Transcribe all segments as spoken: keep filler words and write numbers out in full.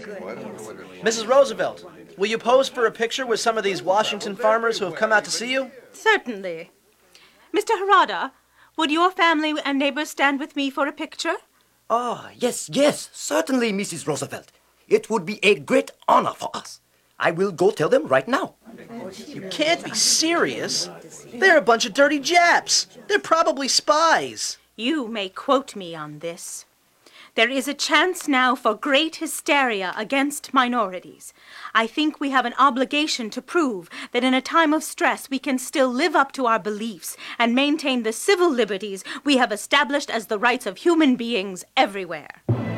Missus Roosevelt, will you pose for a picture with some of these Washington farmers who have come out to see you? Certainly. Mister Harada, would your family and neighbors stand with me for a picture? Ah, yes, yes, certainly, Missus Roosevelt. It would be a great honor for us. I will go tell them right now. You can't be serious. They're a bunch of dirty Japs. They're probably spies. You may quote me on this. There is a chance now for great hysteria against minorities. I think we have an obligation to prove that in a time of stress we can still live up to our beliefs and maintain the civil liberties we have established as the rights of human beings everywhere.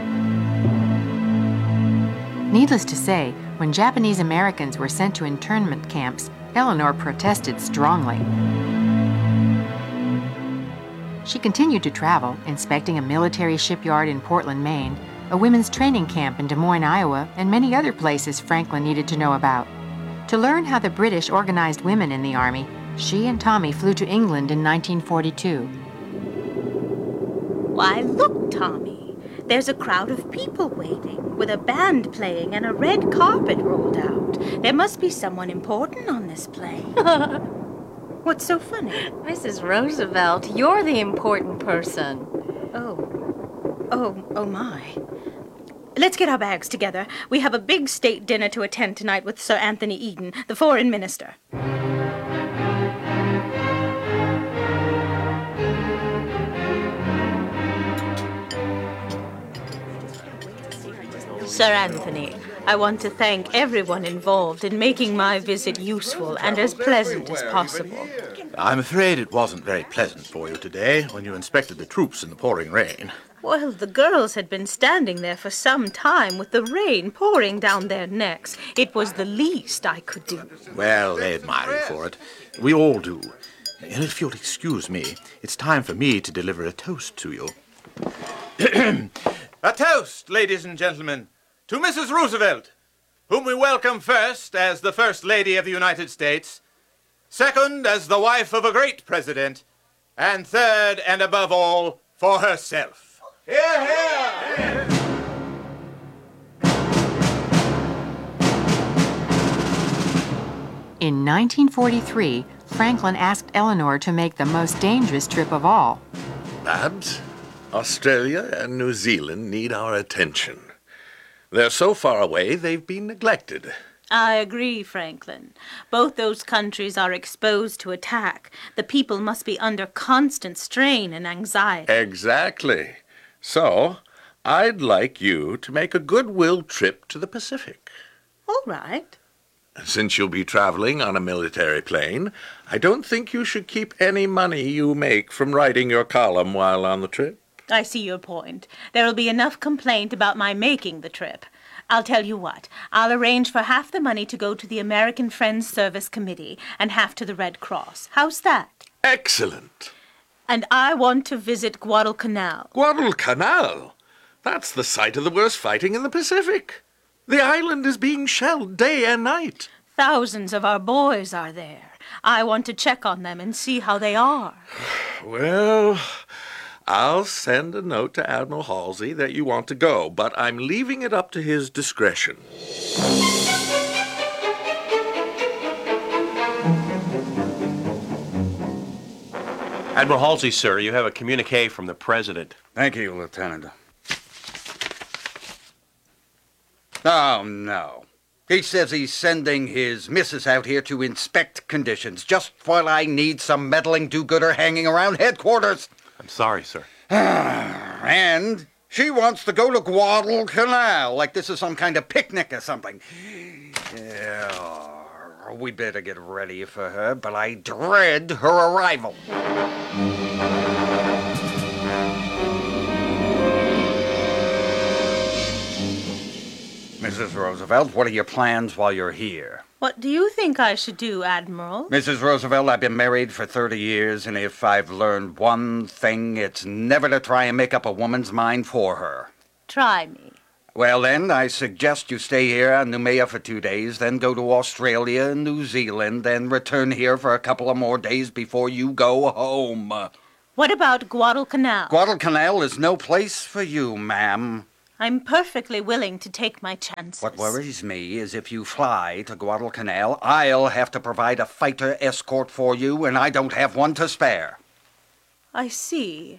Needless to say, when Japanese Americans were sent to internment camps, Eleanor protested strongly. She continued to travel, inspecting a military shipyard in Portland, Maine, a women's training camp in Des Moines, Iowa, and many other places Franklin needed to know about. To learn how the British organized women in the Army, she and Tommy flew to England in nineteen forty-two. Why, look, Tommy. There's a crowd of people waiting, with a band playing and a red carpet rolled out. There must be someone important on this plane. What's so funny? Missus Roosevelt, you're the important person. Oh. Oh, oh my. Let's get our bags together. We have a big state dinner to attend tonight with Sir Anthony Eden, the foreign minister. Sir Anthony, I want to thank everyone involved in making my visit useful and as pleasant as possible. I'm afraid it wasn't very pleasant for you today when you inspected the troops in the pouring rain. Well, the girls had been standing there for some time with the rain pouring down their necks. It was the least I could do. Well, they admire you for it. We all do. And if you'll excuse me, it's time for me to deliver a toast to you. A toast, ladies and gentlemen, to Missus Roosevelt, whom we welcome first as the First Lady of the United States, second as the wife of a great president, and third and above all, for herself. Hear, hear! In nineteen forty-three, Franklin asked Eleanor to make the most dangerous trip of all. Babs, Australia and New Zealand need our attention. They're so far away, they've been neglected. I agree, Franklin. Both those countries are exposed to attack. The people must be under constant strain and anxiety. Exactly. So, I'd like you to make a goodwill trip to the Pacific. All right. Since you'll be traveling on a military plane, I don't think you should keep any money you make from writing your column while on the trip. I see your point. There'll be enough complaint about my making the trip. I'll tell you what. I'll arrange for half the money to go to the American Friends Service Committee and half to the Red Cross. How's that? Excellent. And I want to visit Guadalcanal. Guadalcanal? That's the site of the worst fighting in the Pacific. The island is being shelled day and night. Thousands of our boys are there. I want to check on them and see how they are. Well, I'll send a note to Admiral Halsey that you want to go, but I'm leaving it up to his discretion. Admiral Halsey, sir, you have a communique from the President. Thank you, Lieutenant. Oh, no. He says he's sending his missus out here to inspect conditions, just while I need some meddling do-gooder hanging around headquarters. I'm sorry, sir. And she wants to go to Guadalcanal, like this is some kind of picnic or something. Yeah, we better get ready for her, but I dread her arrival. Missus Roosevelt, what are your plans while you're here? What do you think I should do, Admiral? Missus Roosevelt, I've been married for thirty years, and if I've learned one thing, it's never to try and make up a woman's mind for her. Try me. Well, then, I suggest you stay here on Noumea for two days, then go to Australia and New Zealand, then return here for a couple of more days before you go home. What about Guadalcanal? Guadalcanal is no place for you, ma'am. I'm perfectly willing to take my chances. What worries me is if you fly to Guadalcanal, I'll have to provide a fighter escort for you, and I don't have one to spare. I see.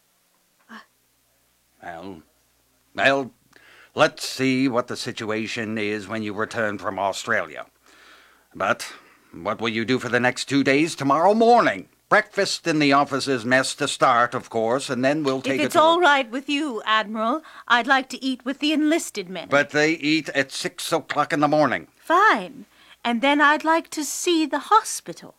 Well, well, let's see what the situation is when you return from Australia. But what will you do for the next two days tomorrow morning? Breakfast in the officer's mess to start, of course, and then we'll take If it it's to... all right with you, Admiral, I'd like to eat with the enlisted men. But they eat at six o'clock in the morning. Fine. And then I'd like to see the hospitals.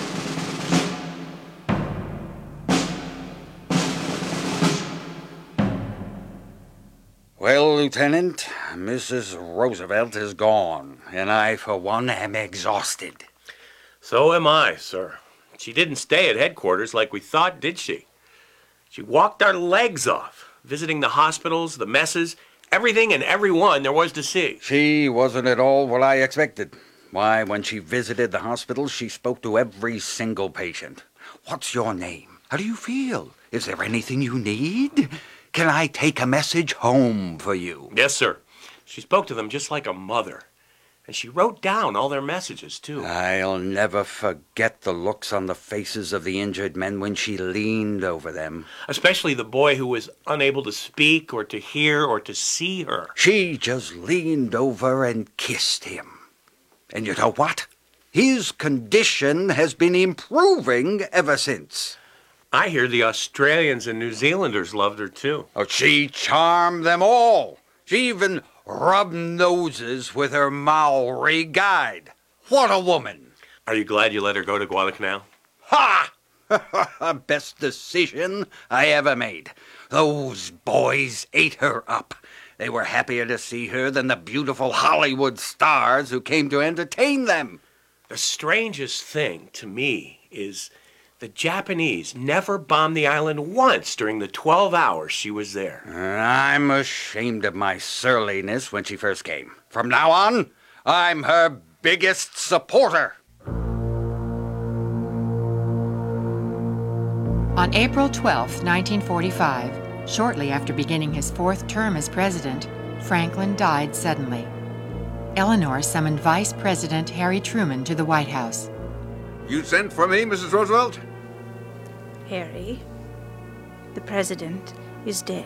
Well, Lieutenant, Missus Roosevelt is gone, and I, for one, am exhausted. So am I, sir. She didn't stay at headquarters like we thought, did she? She walked our legs off, visiting the hospitals, the messes, everything and everyone there was to see. She wasn't at all what I expected. Why, when she visited the hospital, she spoke to every single patient. What's your name? How do you feel? Is there anything you need? Can I take a message home for you? Yes, sir. She spoke to them just like a mother. And she wrote down all their messages, too. I'll never forget the looks on the faces of the injured men when she leaned over them. Especially the boy who was unable to speak or to hear or to see her. She just leaned over and kissed him. And you know what? His condition has been improving ever since. I hear the Australians and New Zealanders loved her, too. Oh, she charmed them all. She even rubbed noses with her Maori guide. What a woman. Are you glad you let her go to Guadalcanal? Ha! Best decision I ever made. Those boys ate her up. They were happier to see her than the beautiful Hollywood stars who came to entertain them. The strangest thing to me is the Japanese never bombed the island once during the twelve hours she was there. I'm ashamed of my surliness when she first came. From now on, I'm her biggest supporter. On April twelfth, nineteen forty-five, shortly after beginning his fourth term as president, Franklin died suddenly. Eleanor summoned Vice President Harry Truman to the White House. You sent for me, Missus Roosevelt? Harry, the president is dead.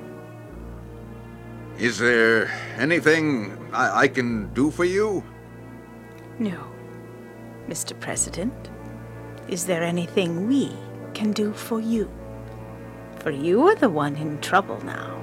Is there anything I, I can do for you? No, Mister President. Is there anything we can do for you? For you are the one in trouble now.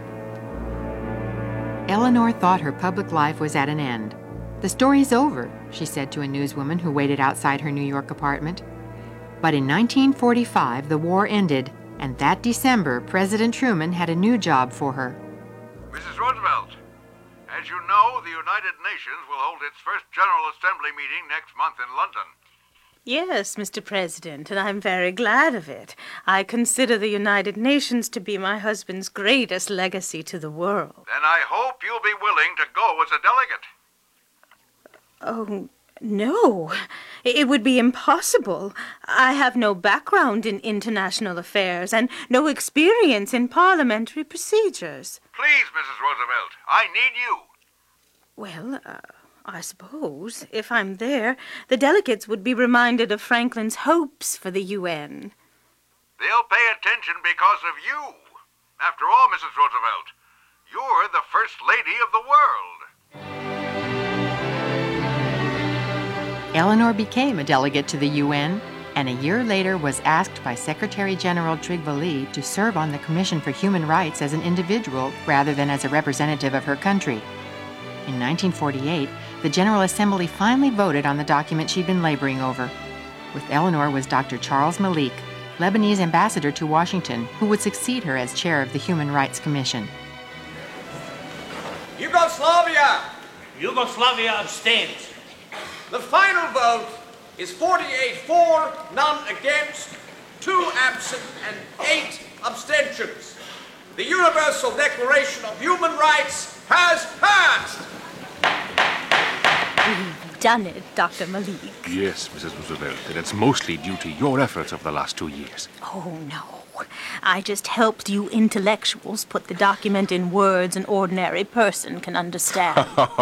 Eleanor thought her public life was at an end. "The story's over," she said to a newswoman who waited outside her New York apartment. But in nineteen forty-five, the war ended, and that December, President Truman had a new job for her. Missus Roosevelt, as you know, the United Nations will hold its first General Assembly meeting next month in London. Yes, Mister President, and I'm very glad of it. I consider the United Nations to be my husband's greatest legacy to the world. Then I hope you'll be willing to go as a delegate. Oh, no. It would be impossible. I have no background in international affairs and no experience in parliamentary procedures. Please, Missus Roosevelt, I need you. Well, uh, I suppose, if I'm there, the delegates would be reminded of Franklin's hopes for the U N. They'll pay attention because of you. After all, Missus Roosevelt, you're the First Lady of the world. Eleanor became a delegate to the U N, and a year later was asked by Secretary General Trigvaly to serve on the Commission for Human Rights as an individual rather than as a representative of her country. In nineteen forty-eight, the General Assembly finally voted on the document she'd been laboring over. With Eleanor was Doctor Charles Malik, Lebanese ambassador to Washington, who would succeed her as chair of the Human Rights Commission. Yugoslavia! Yugoslavia abstains. The final vote is forty-eight for, none against, two absent, and eight abstentions. The Universal Declaration of Human Rights has passed! We've done it, Doctor Malik. Yes, Missus Roosevelt, and it's mostly due to your efforts over the last two years. Oh, no. I just helped you intellectuals put the document in words an ordinary person can understand.